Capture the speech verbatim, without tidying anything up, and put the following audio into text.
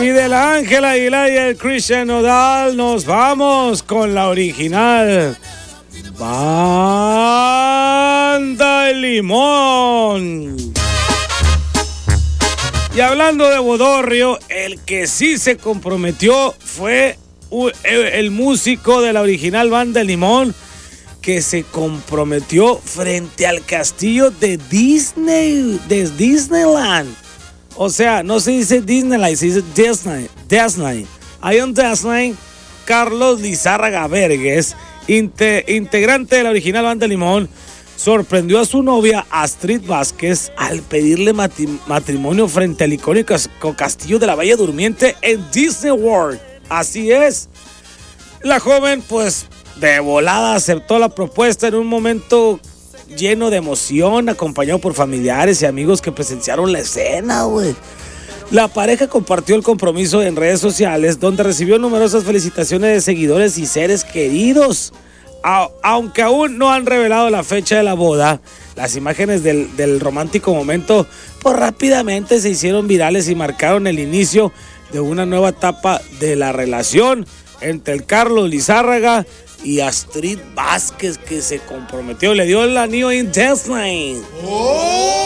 Y de la Ángela Aguilar y el Christian Nodal nos vamos con la original Banda El Limón. Y hablando de bodorrio, el que sí se comprometió fue el músico de la original Banda El Limón, que se comprometió frente al castillo de Disney, de Disneyland. O sea, no se dice Disneyland, se dice Disney, Disney. Ahí en Disney, Carlos Lizárraga Verges, inte, integrante de la original Banda Limón, sorprendió a su novia Astrid Vázquez al pedirle mati- matrimonio frente al icónico castillo de la Bella Durmiente en Disney World. Así es. La joven, pues, de volada aceptó la propuesta en un momento lleno de emoción, acompañado por familiares y amigos que presenciaron la escena, güey. La pareja compartió el compromiso en redes sociales, donde recibió numerosas felicitaciones de seguidores y seres queridos. A- aunque aún no han revelado la fecha de la boda, las imágenes del, del romántico momento, pues rápidamente se hicieron virales y marcaron el inicio de una nueva etapa de la relación entre el Carlos Lizárraga y Astrid Vázquez, que se comprometió, le dio el anillo en Disney. ¡Oh!